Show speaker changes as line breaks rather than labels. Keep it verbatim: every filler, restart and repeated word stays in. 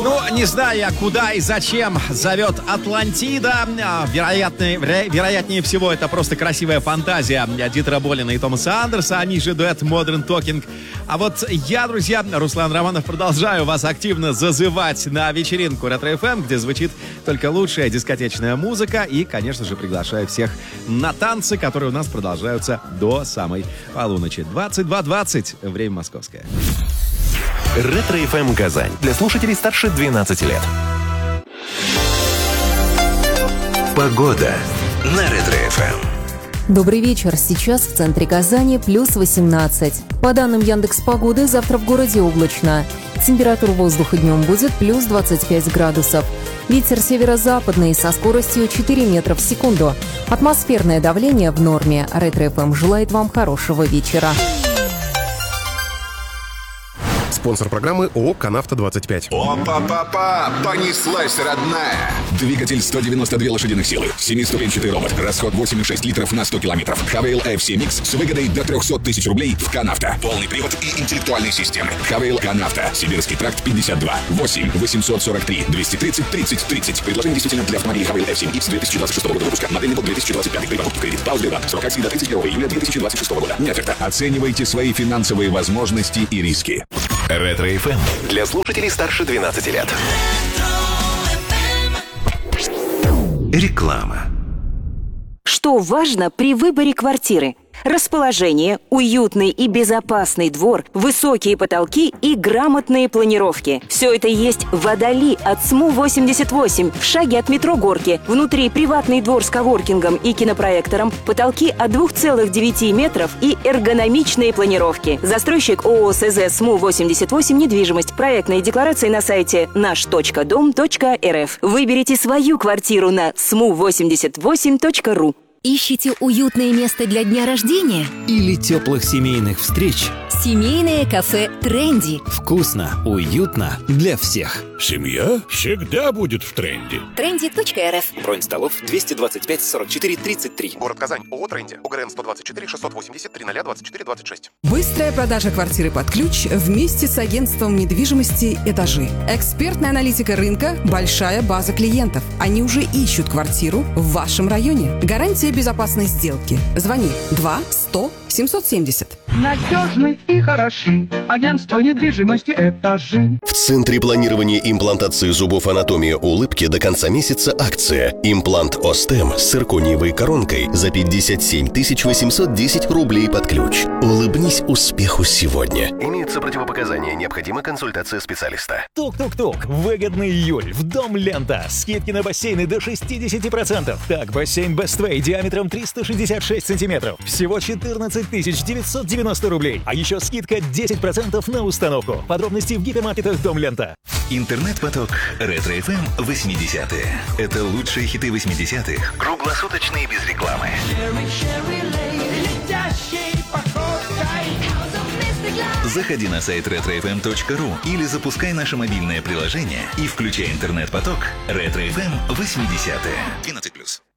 Ну, не знаю я, куда и зачем зовет Атлантида. Вероятнее, веро, вероятнее всего, это просто красивая фантазия Дитера Болина и Томаса Андерса, они же дуэт Modern Talking. А вот я, друзья, Руслан Романов, продолжаю вас активно зазывать на вечеринку Ретро-эф эм, где звучит только лучшая дискотечная музыка. И, конечно же, приглашаю всех на танцы, которые у нас продолжаются до самой полуночи. двадцать два двадцать, время московское.
Ретро-эф эм Казань. Для слушателей старше двенадцати лет. Погода на Ретро-эф эм.
Добрый вечер. Сейчас в центре Казани плюс восемнадцать. По данным Яндекс.Погоды, завтра в городе облачно. Температура воздуха днем будет плюс двадцать пять градусов. Ветер северо-западный со скоростью четыре метра в секунду. Атмосферное давление в норме. Ретро-эф эм желает вам хорошего вечера.
Спонсор программы ООО «Канавто двадцать пять».
Опа-па-па! Понеслась, родная! Двигатель сто девяносто две лошадиных силы, семиступенчатый робот, расход восемь и шесть литров на сто километров. Хавейл эф семь икс с выгодой до триста тысяч рублей в «Канавто». Полный привод и интеллектуальные системы. Хавейл «Канавто». Сибирский тракт пятьдесят два. восемь восемьсот сорок три двести тридцать тридцать тридцать. Предложение действительно для автомобилей Хавейл эф семь икс две тысячи двадцать шестого года выпуска. Модельный год две тысячи двадцать пятый. При покупке в кредит. Паузбербанк. Срок акции до тридцать первого июля две тысячи двадцать шестого года. Не оферта. Оценивайте свои финансовые возможности и риски.
Ретро-эф эм для слушателей старше двенадцати лет. Реклама.
Что важно при выборе квартиры? Расположение, уютный и безопасный двор, высокие потолки и грамотные планировки. Все это есть в Водоли от СМУ восемьдесят восемь, в шаге от метро Горки. Внутри приватный двор с коворкингом и кинопроектором, потолки от двух целых девяти метров и эргономичные планировки. Застройщик ООО СЗ СМУ восемьдесят восемь «Недвижимость». Проектные декларации на сайте наш точка дом точка эр эф. Выберите свою квартиру на сму восемьдесят восемь точка ру.
Ищите уютное место для дня рождения?
Или теплых семейных встреч?
Семейное кафе «Тренди».
Вкусно, уютно для всех.
Семья всегда будет в тренде.
тренди точка эр эф.
Бронь столов двести двадцать пять сорок четыре тридцать три.
Город Казань. ООО «Тренди». ОГРН сто двадцать четыре шестьсот восемьдесят тридцать двадцать четыре двадцать шесть.
Быстрая продажа квартиры под ключ вместе с агентством недвижимости «Этажи». Экспертная аналитика рынка, большая база клиентов. Они уже ищут квартиру в вашем районе. Гарантия безопасной сделки. Звони два сто семьсот семьдесят.
Надежный и хороший. Агентство недвижимости «Этажи».
В Центре планирования и имплантации зубов «Анатомия улыбки» до конца месяца акция. Имплант Остем с циркониевой коронкой за пятьдесят семь тысяч восемьсот десять рублей под ключ. Улыбнись успеху сегодня. Имеются противопоказания. Необходима консультация специалиста.
Тук-тук-тук. Выгодный июль. В Дом Лента. Скидки на бассейны до шестьдесят процентов. Так, бассейн Best Way диаметром триста шестьдесят шесть сантиметров. Всего четырнадцать тысяч девятьсот девяносто рублей. А еще скидка десять процентов на установку. Подробности в гипермаркетах Дом Лента.
Интернет-поток Ретро-эф эм восьмидесятые. Это лучшие хиты восьмидесятых. Круглосуточные без рекламы. Заходи на сайт ретро эф эм точка ру или запускай наше мобильное приложение и включай интернет-поток Ретро-эф эм восьмидесятые. двенадцать плюс.